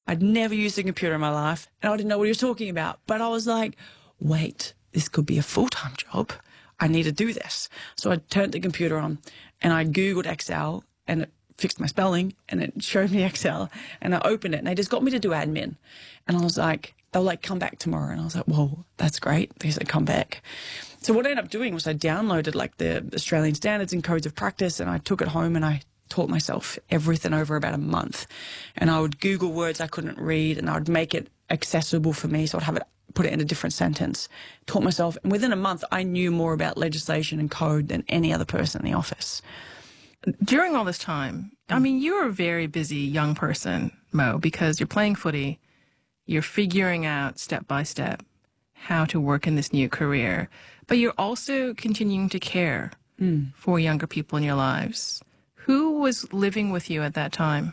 I'd never used a computer in my life, and I didn't know what he was talking about. But I was like, wait, this could be a full-time job. I need to do this. So I turned the computer on, and I Googled Excel, and it fixed my spelling, and it showed me Excel, and I opened it, and they just got me to do admin. And I was like, they'll like come back tomorrow. And I was like, whoa, that's great. They said, come back. So what I ended up doing was I downloaded like the Australian standards and codes of practice, and I took it home and I taught myself everything over about a month. And I would Google words I couldn't read, and I would make it accessible for me. So I'd have it, put it in a different sentence, taught myself. And within a month, I knew more about legislation and code than any other person in the office. During all this time, I mean, you're a very busy young person, Mo, because you're playing footy, you're figuring out step by step how to work in this new career, but you're also continuing to care for younger people in your lives. Who was living with you at that time?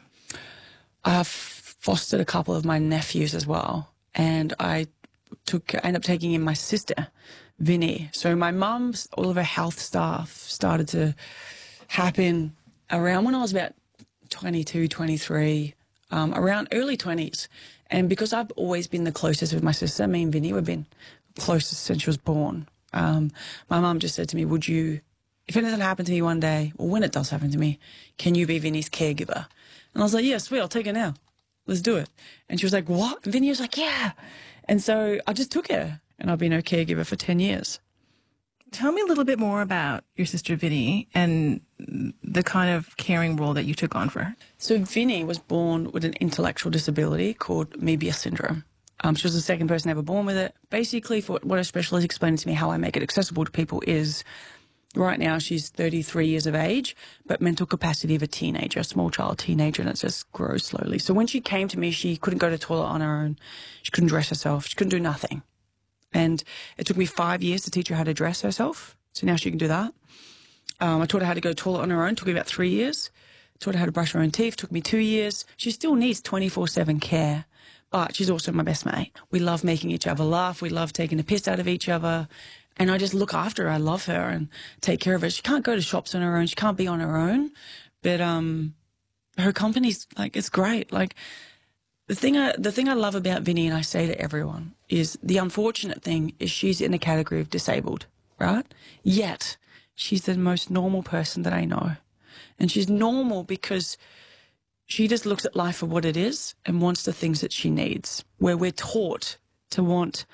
I fostered a couple of my nephews as well, and I ended up taking in my sister, Vinny. So my mum's, all of her health stuff started to happen around when I was about 22, 23, around early 20s. And because I've always been the closest with my sister, me and Vinny, we've been closest since she was born. My mum just said to me, would you, if anything happened to me one day, or when it does happen to me, can you be Vinny's caregiver? And I was like, yeah, sweet, I'll take her now. Let's do it. And she was like, what? And Vinny was like, yeah. And so I just took her, and I've been her caregiver for 10 years. Tell me a little bit more about your sister Vinny and the kind of caring role that you took on for her. So Vinny was born with an intellectual disability called Mebius syndrome. She was the second person ever born with it. Basically, for what a specialist explained to me, how I make it accessible to people is, right now she's 33 years of age, but mental capacity of a teenager, a small child teenager, and it just grows slowly. So when she came to me, she couldn't go to the toilet on her own. She couldn't dress herself. She couldn't do nothing. And it took me 5 years to teach her how to dress herself. So now she can do that. I taught her how to go to the toilet on her own. It took me about 3 years. Taught her how to brush her own teeth. It took me 2 years. She still needs 24/7 care, but she's also my best mate. We love making each other laugh. We love taking the piss out of each other. And I just look after her. I love her and take care of her. She can't go to shops on her own. She can't be on her own. But her company's, like, it's great. Like, the thing I love about Vinny, and I say to everyone, is the unfortunate thing is she's in a category of disabled, right? Yet she's the most normal person that I know. And she's normal because she just looks at life for what it is and wants the things that she needs. Where we're taught to want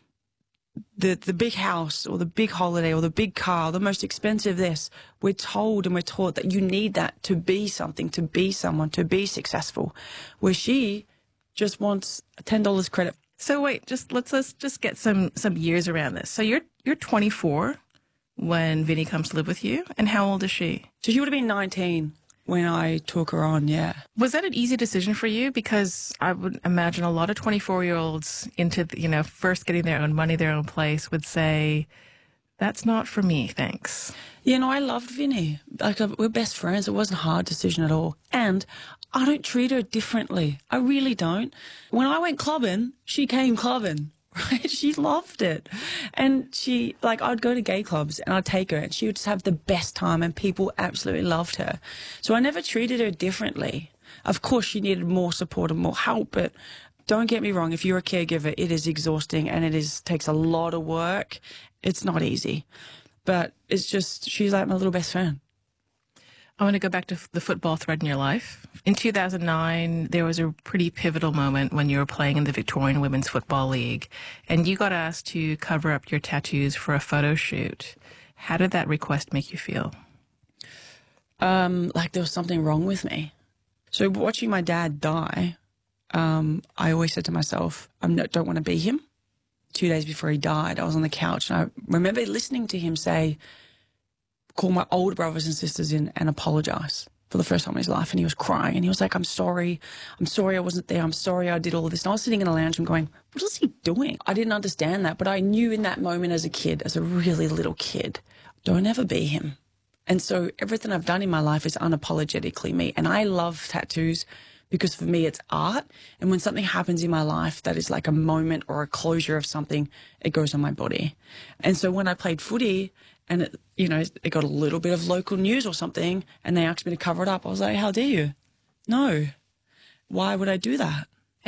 the big house or the big holiday or the big car, the most expensive this, we're told and we're taught that you need that to be something, to be someone, to be successful. Where she just wants $10 credit. So wait, let's just get some years around this. So you're 24 when Vinny comes to live with you, and how old is she? So she would have been 19 when I took her on, yeah. Was that an easy decision for you? Because I would imagine a lot of 24-year-olds into, first getting their own money, their own place, would say, that's not for me, thanks. Yeah, no, I loved Vinny. Like, we're best friends. It wasn't a hard decision at all. And I don't treat her differently. I really don't. When I went clubbing, she came clubbing, right? She loved it. And I'd go to gay clubs and I'd take her and she would just have the best time and people absolutely loved her. So I never treated her differently. Of course, she needed more support and more help, but don't get me wrong. If you're a caregiver, it is exhausting and takes a lot of work. It's not easy. But it's just, she's like my little best friend. I want to go back to the football thread in your life. In 2009, there was a pretty pivotal moment when you were playing in the Victorian Women's Football League, and you got asked to cover up your tattoos for a photo shoot. How did that request make you feel? Like there was something wrong with me. So watching my dad die, I always said to myself, I don't want to be him. 2 days before he died, I was on the couch and I remember listening to him say, call my older brothers and sisters in and apologize for the first time in his life. And he was crying and he was like, I'm sorry I wasn't there. I'm sorry I did all of this. And I was sitting in a lounge room going, what is he doing? I didn't understand that, but I knew in that moment as a kid, as a really little kid, don't ever be him. And so everything I've done in my life is unapologetically me. And I love tattoos because for me it's art. And when something happens in my life that is like a moment or a closure of something, it goes on my body. And so when I played footy and it got a little bit of local news or something and they asked me to cover it up, I was like, how dare you? No. Why would I do that?